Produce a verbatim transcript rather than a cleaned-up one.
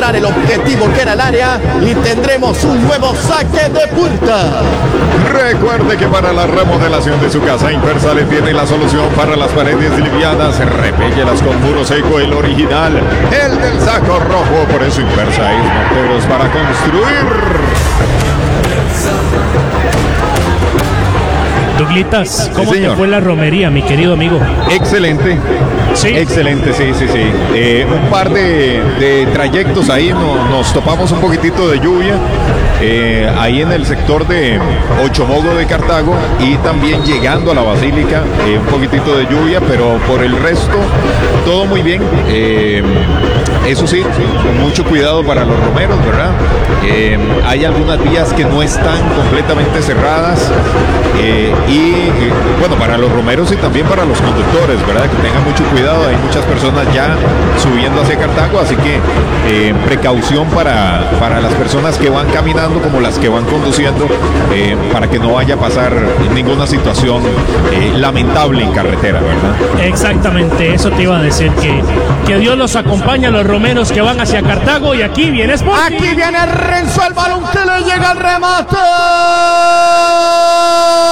lograr el objetivo que era el área y tendremos un nuevo saque de puerta. Recuerde que para la remodelación de su casa, Impersale tiene la solución para las paredes livianas. Repéllelas con muro seco, el original, el del saco rojo. Por eso Impersa es morteros para construir. Douglitas, ¿cómo Sí, te fue la romería, mi querido amigo? Excelente. Sí. Excelente, sí, sí, sí. Eh, un par de, de trayectos ahí, no, nos topamos un poquitito de lluvia, eh, ahí en el sector de Ochomogo de Cartago y también llegando a la Basílica, eh, un poquitito de lluvia, pero por el resto, todo muy bien. Eh, eso sí, mucho cuidado para los romeros, ¿verdad? Eh, hay algunas vías que no están completamente cerradas eh, y, eh, bueno, para los romeros y también para los conductores, ¿verdad? Que tengan mucho cuidado, hay muchas personas ya subiendo hacia Cartago, así que eh, precaución para, para las personas que van caminando como las que van conduciendo, eh, para que no vaya a pasar ninguna situación eh, lamentable en carretera, ¿verdad? Exactamente, eso te iba a decir, que, que Dios los acompañe a los romeros que van hacia Cartago. Y aquí viene Sporting. Aquí viene Renzo, el balón que le llega al remate.